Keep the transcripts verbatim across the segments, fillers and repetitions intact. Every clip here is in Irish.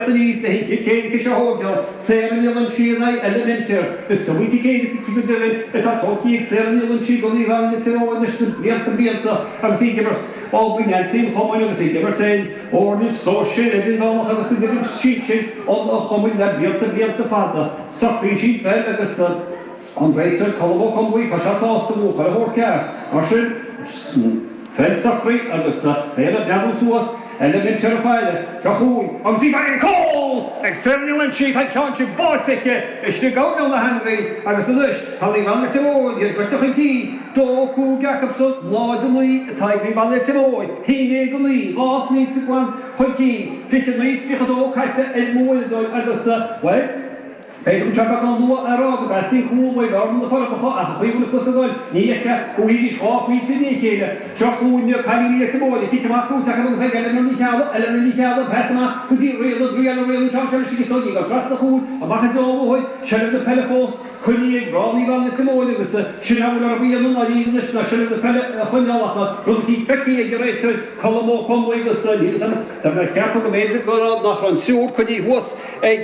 Denise, the Kate Kishahoga, Sam and China, Elementor, the Sawiki Kate Kibidin, the Takoki, Sam and Chigolivan, and Tino, and the Bianta Bianta, and Seagivers, all being at same home and Seagivers, or the social, and in all of the different sheet, all the home that Bianta Bianta father, Sakri Sheet fell at the sun. On Rachel Colombo Conway, Pashas to walk a whole car, Marshall, Fred Sakri, and the Sarah Davos was. Elementor fire, Jahu, I'm seeing a call! External sheet, I can't you bought it. If you go down the hungry, I was a lush, Holly Van Letimo, you got a key, Doku Jacobson, largely, a tidy Van Letimo, he legally, half needs to one, Hoki, Ficken Leeds, Sikado, Kata, and more than others, well. Hey, Chaka can do a rog, but I think cool way down the far of a Cleveland Cothagol, Nika, who is half feet in the Kenya, Chaku in your Kali at the boy, Kikamaku, Takamo, Elementary Cabo, Elementary Cabo, Passama, who did real, real, real country, she told you, trust the food, a Mahazo, Shell of the Pelafos, Kunny, Brawley Van the Timo, was a Shinawar Real, English, National the Pelafon, Ruki Feki, a great Colombo Conway was the capital major girl, not on Sur, could he was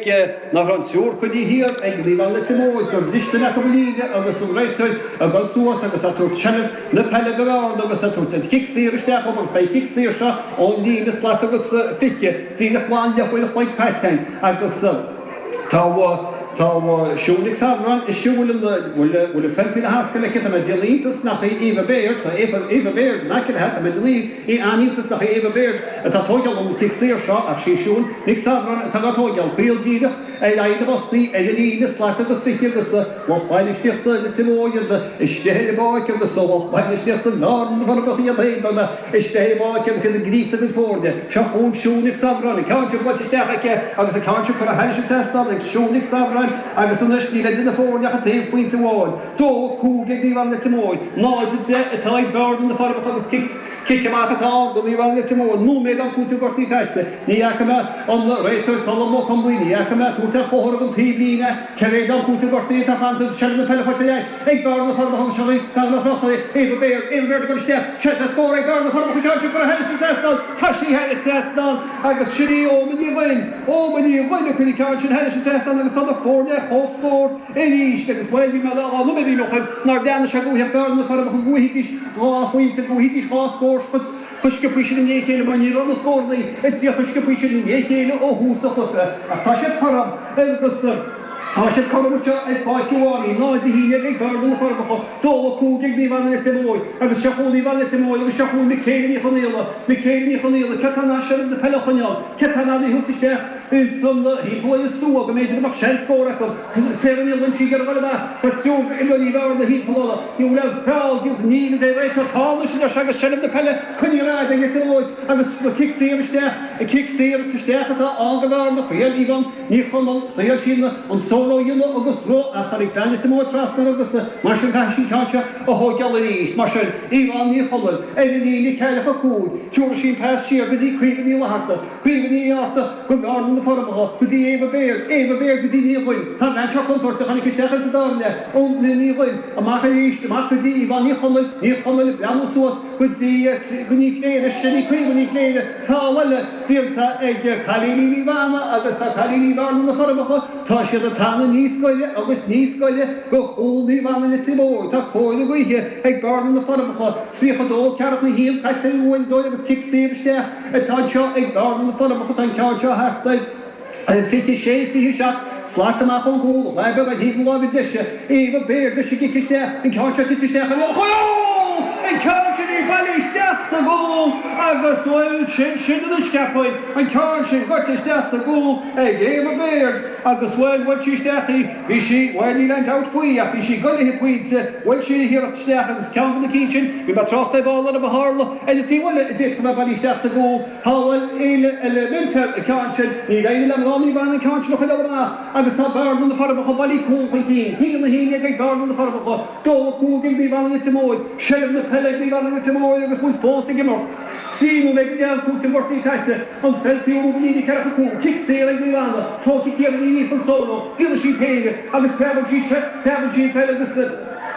a not on Sur, could he here, and leave on the Timo, because this the Nacaboliga, and the Surator, a God source, and the Satur Channel, the Pelagar, and the Satur and Kicks here, Stachel, by Kicks here, only in the Slatus Fiki, see the one that will point pattern, and the Tower. Tá siúnig safran is siúil bhfuil a fel fina hasca le a medilíntas nach Eva Baird, Eva Baird, nach a medilín í aníntas nach Eva Baird, a tá tógeal an fixéir seo ach sí siúil, nig safran tá tógeal cuil díadach, a aida bostí a lína slata agus fici agus loch baile stiachta le timóiad, is stehe báic agus loch baile stiachta nárn farbach í a dhéibana, is stehe báic agus a grísa go fórde, seo hún siúnig safran, a cáintse báic isteach agus a cáintse chuir a heilse testal, ag siúnig safran, agus an ysdi le dyn y ffôn iach a teif pwynt y wôn. Do cwg ag nifan le tymoi. Nod y de, y tai bird yn y ffordd agus kicks, kick ymach a tag, o'n nifan le tymoi. Nw med am cwt y gorti gaitse. Ni ac yma, on reitio'r colom o combwy, ni ac yma, twt ar chwhor o'n tîf lina, ceredd am cwt y gorti, ta chant yn siarad y pelefort y eich. Eg bird yn y ffordd o'n siarad, gan yma ffrochli, Eva Baird, Eva Baird yn stiaf, siarad a sgor, eg bird yn y ffordd o'n siarad, gyda hennes yn testal, tashi hennes testal, agus syri o mynd i wyn, o mynd i wyn o cwni cardian hennes yn testal, agus tad y ffórne, hosgor, Eist, agus bhfuil bhí mead á numí noch nar deanna se go heag garna far a gohítis á fointe gohítis á scórsputs fuske pusin in échéile man ní ran scórnaí, et si fuske pusin in échéile ó húsa chufra. A tá sé param agus tá sé cormte ag fáiciúáí, náid i híine ag garna farbacha, dó cúg ag níhana le timóid, agus seachúní bhana le timóid, agus seachún mi céirí ní chonéla, mi céirí ní chonéla, cetana se na pelachaneal, cetana ní hútisteach, in sumna hí bhfuil is stúa, go méidir amach sel scóra go, seven illan sí gar bhile ba, but siú illan í bhar na hí bhla, ní le fáil dílt níl de réit tána sin agus selim na pele, chuní ráid ag timóid, agus kick séir isteach, a kick séir isteach atá ágabhar na chuil ívan, ní chonal, chuil sína, an sóró yno agus ro a charig dan timó trasna agus mar sin gaisi cáte a hógeal íos, mar sin ívan ní cholan, éidir ní ceile a cúd, túr sin pás siar, guzí cuivan í leharta, cuivan í arta, go gardan na formacha, guzí Eva Baird, Eva Baird guzí ní chuin, tá ran seach an torta chanig isteachal sa darne, ón ní chuin, a macha íos, a macha guzí ívan ní cholan, ní cholan breanú suas, guzí guní cléire, sinní cuivan í cléire, cáwala, dílta ag chalíní ívána agus tá chalíní ívána na formacha, tá siad a tána níos goile agus níos goile go chúl ní bhana le timóid, tá cóile goithe ag gardan na formacha, sícha dó cearach na híal caite uain dóil agus kick séir isteach, a tá seo ag gardan na formacha tá cearteo hartaid. En fiche sé fi seach slata nach an gúil, bhaid a hín lávid deise, Eva Baird le sig isteach, an cearteo titisteach an choó! An cearteo ní bailí isteach sa gúil, agus bhfuil sin sin an scapaid, an cearteo got isteach sa gúil ag Eva Baird, agus bhfuil bhfuil sí isteachí, bhí sí bhfuil ní leint out faoi, a bhí sí golathe puinte, bhfuil sí hir isteach agus ceann na cíncin, bhí mar trochta bála a bharla, a tí bhfuil dit go bailí isteach sa gúil, háil éile elementar a cearteo, ní réile am ráí bhana an cearteo noch chuileach, agus tá bardan na farbacha bailí cúil chuin cín, híal na híine ag bardan na farbacha, dó cúg ag ní bhana le timóid, seilm na pele ag ní bhana le timóid agus bús fósta gimar. Símú me gneal cút in vortí caite, an feltíú mú níní cearcha cú, kick séir ag ní bhana, tóci céar níní fan solo, díla sí péige, agus peabal sí peabal sí fel agus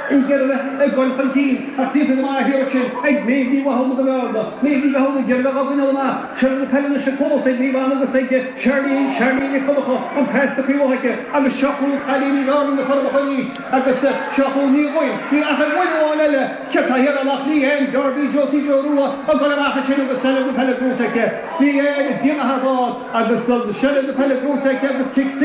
I get a gun from Keen, a seat in the Mar here, and maybe we'll hold the world, maybe we'll hold the German of the Lama, Sherman Pelin Shako, said me one of the Sake, Charlie, Charlie, Nicolco, and pass the people like it, and the Shaku, Kalini, Garden, the Father of Police, and the Shaku, New Wing, the other one, Katahira Lachli, and Derby, Josie Jorua, and Golamachin of the Senate of the Pelaguteke, the Dina Harbor, and the Shell of the Pelaguteke, was kicked.